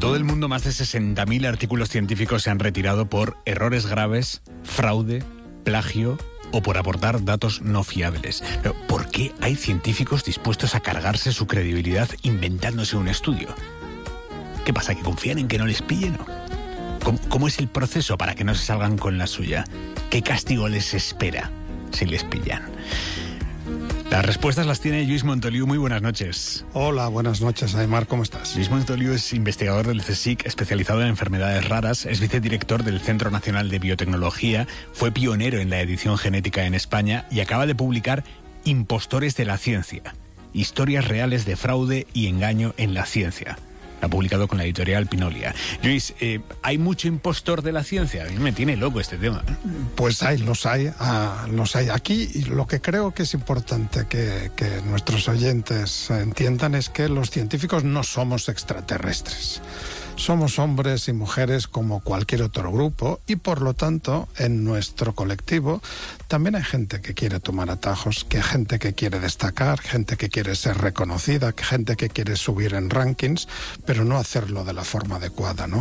todo el mundo, más de 60.000 artículos científicos se han retirado por errores graves, fraude, plagio o por aportar datos no fiables. Pero, ¿por qué hay científicos dispuestos a cargarse su credibilidad inventándose un estudio? ¿Qué pasa, que confían en que no les pillen? ¿Cómo es el proceso para que no se salgan con la suya? ¿Qué castigo les espera si les pillan? Las respuestas las tiene Lluís Montoliu. Muy buenas noches. Hola, buenas noches, Aimar, ¿cómo estás? Lluís Montoliu es investigador del CSIC, especializado en enfermedades raras, es vicedirector del Centro Nacional de Biotecnología, fue pionero en la edición genética en España y acaba de publicar Impostores de la Ciencia, historias reales de fraude y engaño en la ciencia. Ha publicado con la editorial Pinolia. Lluís, ¿hay mucho impostor de la ciencia? A mí me tiene loco este tema. Pues los hay. Aquí lo que creo que es importante que nuestros oyentes entiendan es que los científicos no somos extraterrestres. Somos hombres y mujeres como cualquier otro grupo y, por lo tanto, en nuestro colectivo también hay gente que quiere tomar atajos, que hay gente que quiere destacar, gente que quiere ser reconocida, gente que quiere subir en rankings, pero no hacerlo de la forma adecuada, ¿no?